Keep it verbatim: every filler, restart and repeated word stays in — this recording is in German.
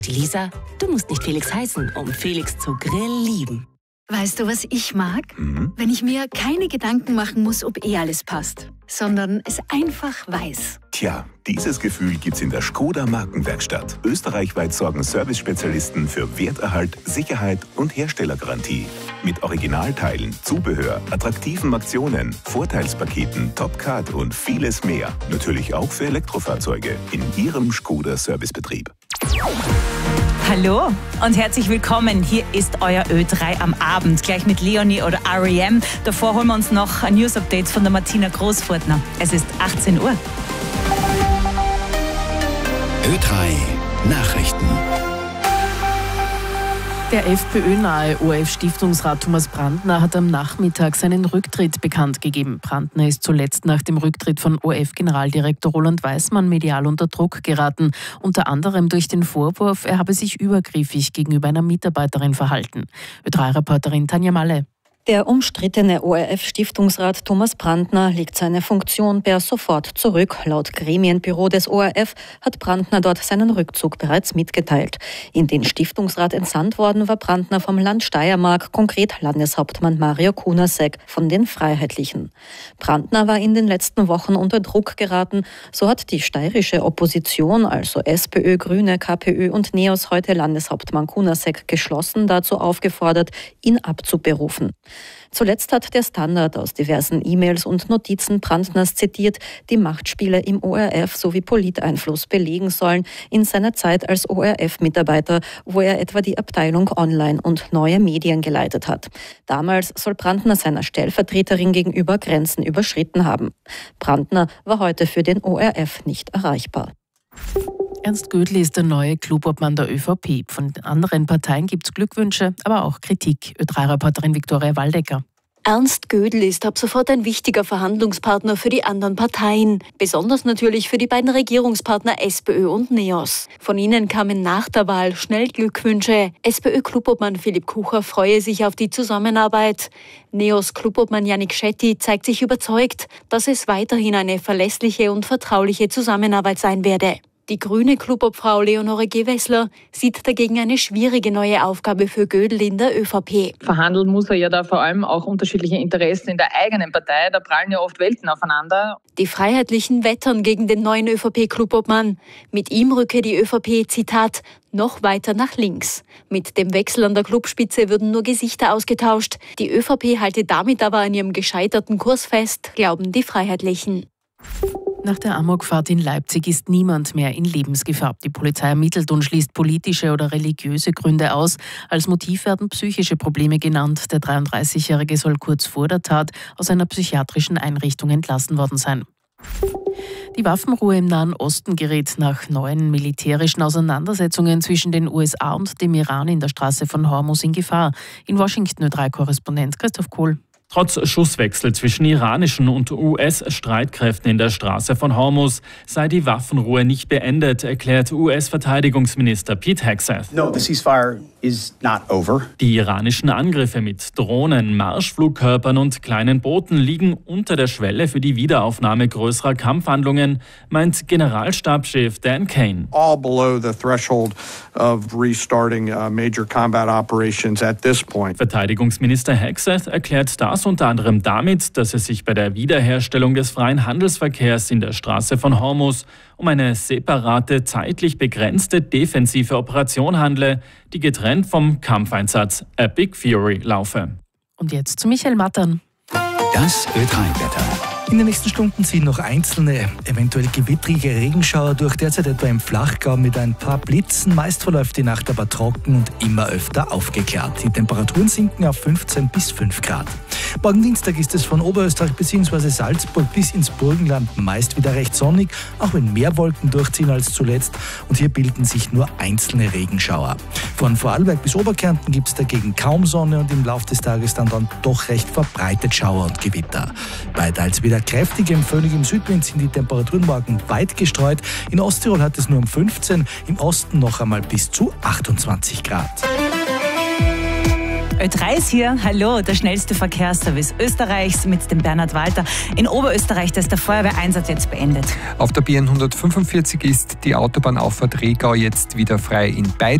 Die Lisa, du musst nicht Felix heißen, um Felix zu Grill lieben. Weißt du, was ich mag? Mhm. Wenn ich mir keine Gedanken machen muss, ob eh alles passt, sondern es einfach weiß. Tja, dieses Gefühl gibt's in der Skoda Markenwerkstatt. Österreichweit sorgen Service-Spezialisten für Werterhalt, Sicherheit und Herstellergarantie. Mit Originalteilen, Zubehör, attraktiven Aktionen, Vorteilspaketen, Top-Card und vieles mehr. Natürlich auch für Elektrofahrzeuge in Ihrem Skoda Servicebetrieb. Hallo und herzlich willkommen. Hier ist euer Ö drei am Abend, gleich mit Leonie oder R E M. Davor holen wir uns noch ein News-Update von der Martina Großfurtner. Es ist achtzehn Uhr. Ö drei Nachrichten. Der FPÖ-nahe O R F-Stiftungsrat Thomas Brandner hat am Nachmittag seinen Rücktritt bekannt gegeben. Brandner ist zuletzt nach dem Rücktritt von O R F-Generaldirektor Roland Weismann medial unter Druck geraten, unter anderem durch den Vorwurf, er habe sich übergriffig gegenüber einer Mitarbeiterin verhalten. Ö drei Reporterin Tanja Malle. Der umstrittene O R F-Stiftungsrat Thomas Brandner legt seine Funktion per sofort zurück. Laut Gremienbüro des O R F hat Brandner dort seinen Rückzug bereits mitgeteilt. In den Stiftungsrat entsandt worden war Brandner vom Land Steiermark, konkret Landeshauptmann Mario Kunasek von den Freiheitlichen. Brandner war in den letzten Wochen unter Druck geraten. So hat die steirische Opposition, also SPÖ, Grüne, KPÖ und NEOS, heute Landeshauptmann Kunasek geschlossen dazu aufgefordert, ihn abzuberufen. Zuletzt hat der Standard aus diversen E-Mails und Notizen Brandners zitiert, die Machtspiele im O R F sowie Politeinfluss belegen sollen in seiner Zeit als O R F-Mitarbeiter, wo er etwa die Abteilung Online und neue Medien geleitet hat. Damals soll Brandner seiner Stellvertreterin gegenüber Grenzen überschritten haben. Brandner war heute für den O R F nicht erreichbar. Ernst Gödel ist der neue Clubobmann der ÖVP. Von den anderen Parteien gibt es Glückwünsche, aber auch Kritik. Ö drei Reporterin Viktoria Waldecker. Ernst Gödel ist ab sofort ein wichtiger Verhandlungspartner für die anderen Parteien. Besonders natürlich für die beiden Regierungspartner SPÖ und NEOS. Von ihnen kamen nach der Wahl schnell Glückwünsche. SPÖ-Clubobmann Philipp Kucher freue sich auf die Zusammenarbeit. NEOS-Clubobmann Yannick Schetti zeigt sich überzeugt, dass es weiterhin eine verlässliche und vertrauliche Zusammenarbeit sein werde. Die grüne Clubobfrau Leonore Gewessler sieht dagegen eine schwierige neue Aufgabe für Gödel in der ÖVP. Verhandeln muss er ja da vor allem auch unterschiedliche Interessen in der eigenen Partei. Da prallen ja oft Welten aufeinander. Die Freiheitlichen wettern gegen den neuen ÖVP-Clubobmann. Mit ihm rücke die ÖVP, Zitat, noch weiter nach links. Mit dem Wechsel an der Clubspitze würden nur Gesichter ausgetauscht. Die ÖVP halte damit aber an ihrem gescheiterten Kurs fest, glauben die Freiheitlichen. Nach der Amokfahrt in Leipzig ist niemand mehr in Lebensgefahr. Die Polizei ermittelt und schließt politische oder religiöse Gründe aus. Als Motiv werden psychische Probleme genannt. Der dreiunddreißigjährige soll kurz vor der Tat aus einer psychiatrischen Einrichtung entlassen worden sein. Die Waffenruhe im Nahen Osten gerät nach neuen militärischen Auseinandersetzungen zwischen den U S A und dem Iran in der Straße von Hormuz in Gefahr. In Washington Ö drei Korrespondent Christoph Kohl. Trotz Schusswechsel zwischen iranischen und U S-Streitkräften in der Straße von Hormuz sei die Waffenruhe nicht beendet, erklärt U S-Verteidigungsminister Pete Hegseth. No, the ceasefire is not over. Die iranischen Angriffe mit Drohnen, Marschflugkörpern und kleinen Booten liegen unter der Schwelle für die Wiederaufnahme größerer Kampfhandlungen, meint Generalstabschef Dan Kane. All below the threshold of restarting uh, major combat operations at this point. Verteidigungsminister Hegseth erklärt das unter anderem damit, dass es sich bei der Wiederherstellung des freien Handelsverkehrs in der Straße von Hormuz um eine separate, zeitlich begrenzte defensive Operation handle, die getrennt vom Kampfeinsatz Epic Fury laufe. Und jetzt zu Michael Mattern. Das Ö drei Wetter. In den nächsten Stunden ziehen noch einzelne, eventuell gewittrige Regenschauer durch, derzeit etwa im Flachgau mit ein paar Blitzen. Meist verläuft die Nacht aber trocken und immer öfter aufgeklärt. Die Temperaturen sinken auf fünfzehn bis fünf Grad. Morgen Dienstag ist es von Oberösterreich bzw. Salzburg bis ins Burgenland meist wieder recht sonnig, auch wenn mehr Wolken durchziehen als zuletzt. Und hier bilden sich nur einzelne Regenschauer. Von Vorarlberg bis Oberkärnten gibt es dagegen kaum Sonne und im Laufe des Tages dann, dann doch recht verbreitet Schauer und Gewitter. Bei teils wieder kräftigem, föhnigem Südwind sind die Temperaturen morgen weit gestreut. In Osttirol hat es nur um fünfzehn, im Osten noch einmal bis zu achtundzwanzig Grad. Ö drei ist hier. Hallo, der schnellste Verkehrsservice Österreichs mit dem Bernhard Walter. In Oberösterreich, da ist der Feuerwehreinsatz jetzt beendet. Auf der B hundertfünfundvierzig ist die Autobahnauffahrt Regau jetzt wieder frei in beiden